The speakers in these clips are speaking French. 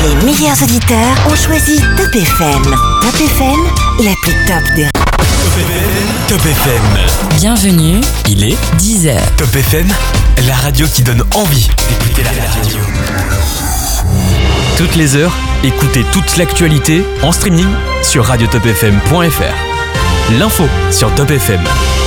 Les meilleurs auditeurs ont choisi Top FM. Top FM, l'appli top des... Top FM. Bienvenue, Il est 10h. Top FM, la radio qui donne envie d'écouter la radio. Toutes les heures, écoutez toute l'actualité en streaming sur radiotopfm.fr. L'info sur Top FM.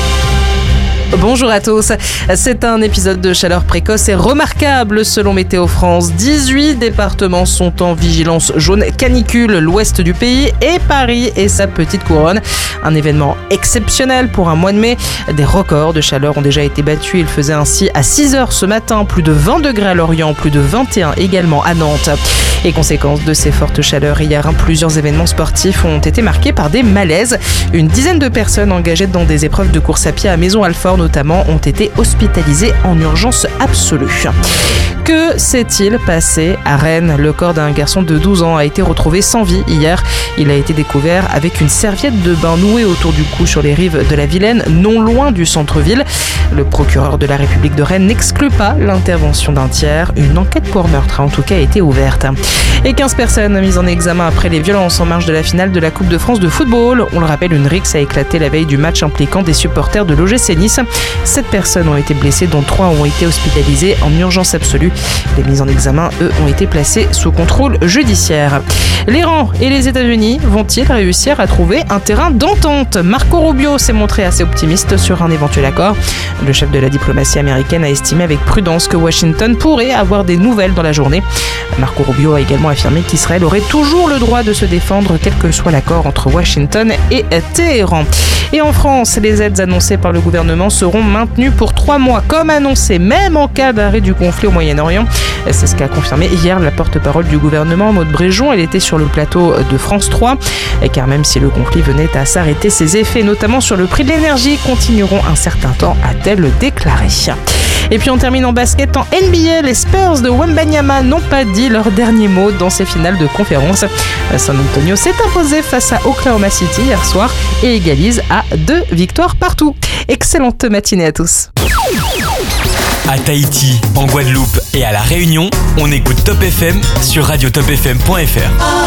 Bonjour à tous, c'est un épisode de chaleur précoce et remarquable selon Météo France. 18 départements sont en vigilance jaune canicule, l'ouest du pays et Paris et sa petite couronne. Un événement exceptionnel pour un mois de mai. Des records de chaleur ont déjà été battus. Il faisait ainsi à 6h ce matin plus de 20 degrés à Lorient, plus de 21 également à Nantes. Et conséquence de ces fortes chaleurs, hier, plusieurs événements sportifs ont été marqués par des malaises. Une dizaine de personnes engagées dans des épreuves de course à pied à Maison-Alfort notamment ont été hospitalisées en urgence absolue. Que s'est-il passé à Rennes ? Le corps d'un garçon de 12 ans a été retrouvé sans vie hier. Il a été découvert avec une serviette de bain nouée autour du cou sur les rives de la Vilaine, non loin du centre-ville. Le procureur de la République de Rennes n'exclut pas l'intervention d'un tiers. Une enquête pour meurtre a en tout cas été ouverte. Et 15 personnes mises en examen après les violences en marge de la finale de la Coupe de France de football. On le rappelle, une rixe a éclaté la veille du match impliquant des supporters de l'OGC Nice. 7 personnes ont été blessées, dont 3 ont été hospitalisées en urgence absolue. Les mises en examen, eux, ont été placées sous contrôle judiciaire. L'Iran et les États-Unis vont-ils réussir à trouver un terrain d'entente ? Marco Rubio s'est montré assez optimiste sur un éventuel accord. Le chef de la diplomatie américaine a estimé avec prudence que Washington pourrait avoir des nouvelles dans la journée. Marco Rubio a également affirmé qu'Israël aurait toujours le droit de se défendre, quel que soit l'accord entre Washington et Téhéran. Et en France, les aides annoncées par le gouvernement seront maintenues pour 3 mois, comme annoncé, même en cas d'arrêt du conflit au Moyen-Orient. C'est ce qu'a confirmé hier la porte-parole du gouvernement, Maud Bréjon. Elle était sur le plateau de France 3, car même si le conflit venait à s'arrêter, ses effets, notamment sur le prix de l'énergie, continueront un certain temps, a-t-elle déclaré. Et puis on termine en basket en NBA. Les Spurs de Wembanyama n'ont pas dit leur dernier mot dans ces finales de conférence. San Antonio s'est imposé face à Oklahoma City hier soir et égalise à 2 victoires partout. Excellente matinée à tous. À Tahiti, en Guadeloupe et à La Réunion, on écoute Top FM sur radiotopfm.fr.